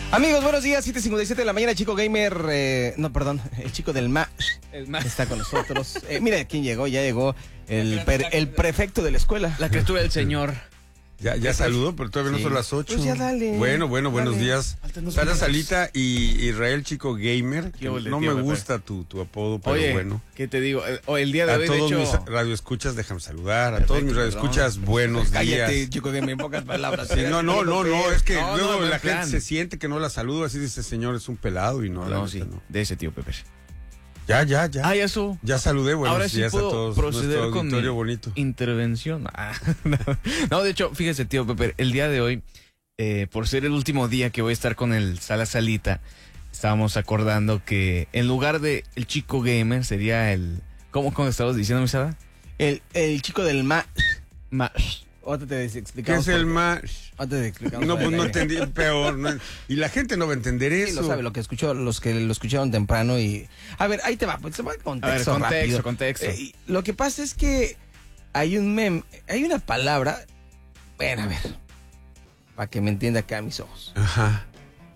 Amigos, buenos días, 7:57 de la mañana, Chico Gamer, no, perdón, el chico del está con nosotros. Mira quién llegó, ya llegó el prefecto de la escuela. La criatura del señor. Ya saludó, pero todavía no son las 8. Pues ya dale. Buenos dale. días. Sara Salita y Israel Chico Gamer. No me gusta tu apodo, pero Oye, bueno. ¿qué te digo? El día de hoy, A todos de hecho... mis radioescuchas, déjame saludar. A todos mis radioescuchas, buenos días. Cállate, Chico Gamer, en pocas palabras. Sí, no, es que No, luego no, la plan. gente se siente que no la saludo, así dice, señor, es un pelado y no. No, sí, de ese tío Pepe. Ya. Ah, ya su. Ya saludé, buenos Ahora sí días a puedo todos. proceder Nuestro con mi auditorio bonito. intervención. No, de hecho, fíjese, tío Pepe, el día de hoy, por ser el último día que voy a estar con el Sala Salita, estábamos acordando que en lugar de el Chico Gamer sería el... ¿Cómo estabas diciendo, mi Sara? El chico del Ahorita te ¿Qué explicamos. es el más? Ahorita te explicamos. No, pues no entendí, peor. No, y la gente no va a entender Sí, eso. lo sabe, los que lo escucharon temprano y... A ver, ahí te va, pues se va el contexto. A ver, rápido. contexto. Lo que pasa es que hay un meme, hay una palabra... Bueno, a ver, para que me entienda acá a mis ojos. Ajá.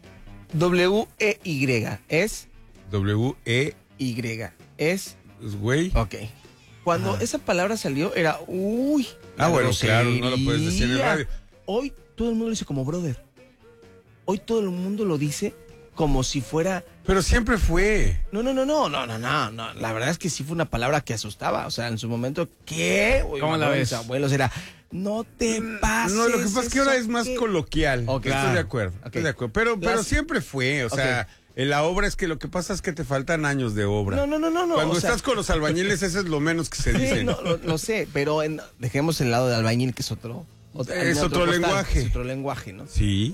W-E-Y, es... W-E... Y, es... Güey. Ok. Cuando esa palabra salió era... Uy... Bueno, claro, no lo puedes decir en el radio. Hoy todo el mundo lo dice como brother. Hoy todo el mundo lo dice como si fuera... Pero siempre fue. No. La verdad es que sí fue una palabra que asustaba. O sea, en su momento, ¿qué? Uy, ¿Cómo la ves? Mis abuelos era, no te pases. No, lo que pasa es que ahora es más coloquial. Ok. Estoy de acuerdo. Ok. Estoy de acuerdo. Pero siempre fue. O sea, en la obra es que lo que pasa es que te faltan años de obra. No. Cuando o sea, estás con los albañiles, eso es lo menos que se dice. sí, lo sé, pero dejemos el lado de albañil, que es otro lenguaje. Es otro lenguaje, ¿no? Sí.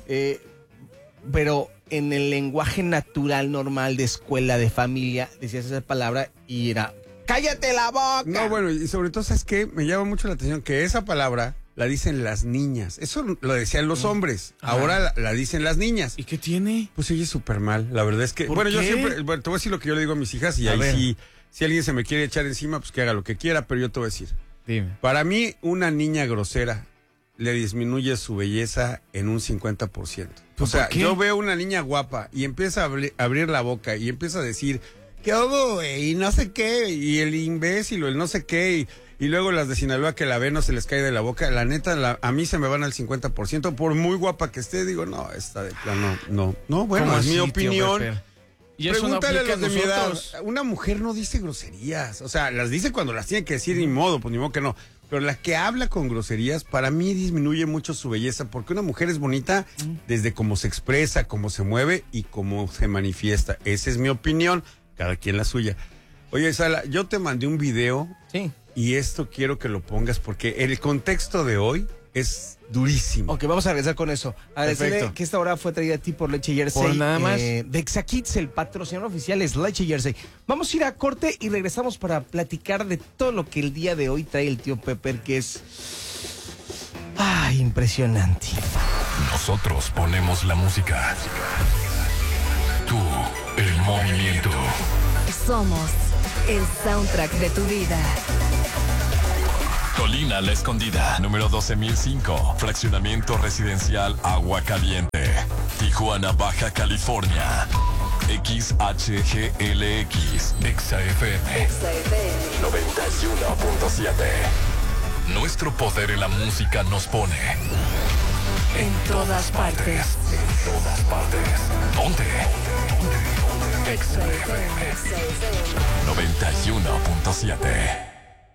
Pero en el lenguaje natural, normal, de escuela, de familia, decías esa palabra y era, ¡cállate la boca! No, bueno, y sobre todo, ¿sabes qué? Me llama mucho la atención que esa palabra la dicen las niñas. Eso lo decían los hombres. Ahora la dicen las niñas. ¿Y qué tiene? Pues ella es súper mal. La verdad es que... ¿Por Bueno, qué? yo siempre... Bueno, te voy a decir lo que yo le digo a mis hijas y A ahí ver. sí... Si alguien se me quiere echar encima, pues que haga lo que quiera, pero yo te voy a decir. Dime. Para mí, una niña grosera le disminuye su belleza en un 50%. O sea, ¿Por qué? yo veo una niña guapa y empieza a abrir la boca y empieza a decir, ¿qué hago, güey? Y no sé qué, y el imbécil o el no sé qué, y luego las de Sinaloa que la ven no se les cae de la boca. La neta, a mí se me van al 50%. Por muy guapa que esté, digo, no, esta de plano, no, bueno, ¿Cómo es mi así, tío opinión. Pepe? Y eso no Pregúntale a aplica los de mi edad. nosotros. Una mujer no dice groserías. O sea, las dice cuando las tiene que decir, ni modo, pues ni modo que no. Pero la que habla con groserías, para mí disminuye mucho su belleza, porque una mujer es bonita desde cómo se expresa, cómo se mueve y cómo se manifiesta. Esa es mi opinión, cada quien la suya. Oye, Sala, yo te mandé un video Sí. y esto quiero que lo pongas porque el contexto de hoy es durísimo. Ok, vamos a regresar con eso. Agradecerle Perfecto. que esta hora fue traída a ti por Leche Jersey. Por nada más. De Exacits, el patrocinador oficial es Leche Jersey. Vamos a ir a corte y regresamos para platicar de todo lo que el día de hoy trae el tío Pepper, que es... ¡ay, impresionante! Nosotros ponemos la música. Tú, el movimiento. Somos el soundtrack de tu vida. Colina La Escondida, número 12005. Fraccionamiento residencial Agua Caliente. Tijuana, Baja California. XHGLX. XFM 91.7. Nuestro poder en la música nos pone En todas partes. En todas partes. ¿Dónde? XFM 91.7.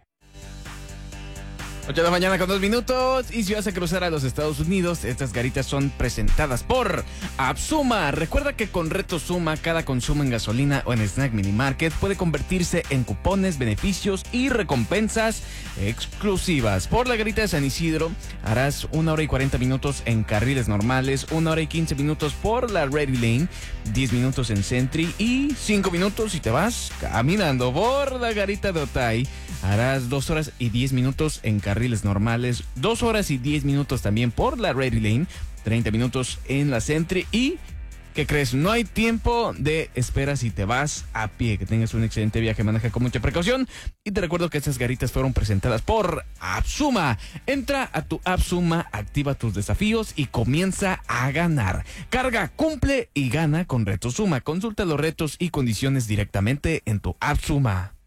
8 de la mañana con 2 minutos. Y si vas a cruzar a los Estados Unidos, estas garitas son presentadas por Absuma. Recuerda que con Reto Suma, cada consumo en gasolina o en Snack Mini Market puede convertirse en cupones, beneficios y recompensas exclusivas. Por la garita de San Isidro, harás 1 hora y 40 minutos en carriles normales, 1 hora y 15 minutos por la Ready Lane, 10 minutos en Sentry y 5 minutos si te vas caminando. Por la garita de Otay, harás 2 horas y 10 minutos en carriles normales, 2 horas y 10 minutos también por la Ready Lane, 30 minutos en la Sentry y ¿Qué crees? No hay tiempo de espera si te vas a pie. Que tengas un excelente viaje, maneja con mucha precaución. Y te recuerdo que estas garitas fueron presentadas por Absuma. Entra a tu Absuma, activa tus desafíos y comienza a ganar. Carga, cumple y gana con Reto Suma. Consulta los retos y condiciones directamente en tu Absuma.